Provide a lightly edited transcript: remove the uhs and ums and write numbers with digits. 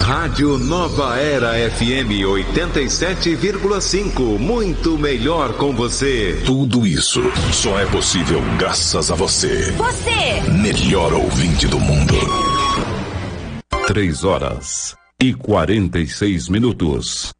Rádio Nova Era FM 87,5. Muito melhor com você. Tudo isso só é possível graças a você. Você! Melhor ouvinte do mundo. 3 horas e 46 minutos.